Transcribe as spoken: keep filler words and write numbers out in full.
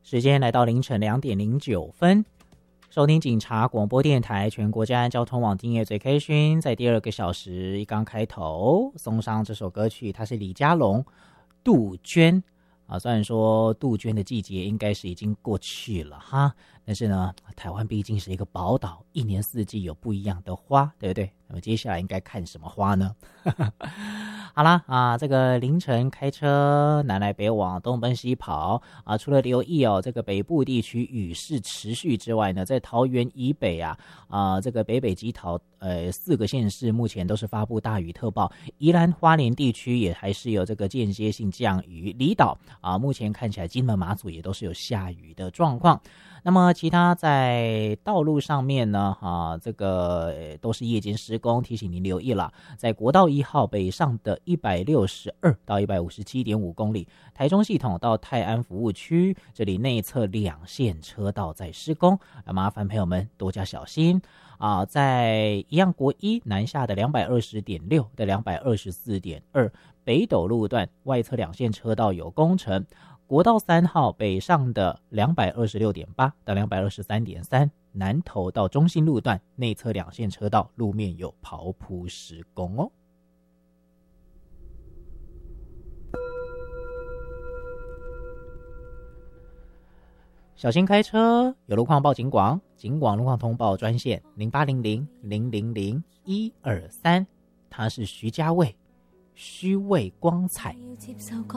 时间来到凌晨两点零九分，收听警察广播电台全国治安交通网今夜最 K 讯，在第二个小时一刚开头送上这首歌曲，它是李佳隆杜鹃啊，虽然说杜鹃的季节应该是已经过去了哈，但是呢，台湾毕竟是一个宝岛，一年四季有不一样的花，对不对？那么接下来应该看什么花呢？好啦啊，这个凌晨开车南来北往东奔西跑啊，除了留意哦，这个北部地区雨势持续之外呢，在桃园以北啊啊，这个北北基桃呃四个县市目前都是发布大雨特报，宜兰花莲地区也还是有这个间歇性降雨，离岛啊目前看起来金门马祖也都是有下雨的状况。那么其他在道路上面呢啊，这个都是夜间施工，提醒您留意了，在国道一号北上的一百六十二到一百五十七点五公里，台中系统到泰安服务区，这里内侧两线车道在施工，麻烦朋友们多加小心啊。在一样国一南下的两百二十点六到两百二十四点二北斗路段外侧两线车道有工程，国道三号北上的两百二十六点八到两百二十三点三南投到中心路段内侧两线车道路面有刨铺施工哦。小心开车，有路况报警广，警广路况通报专线零八零零零零零一二三，他是徐家卫，虚伪光彩。 要接受各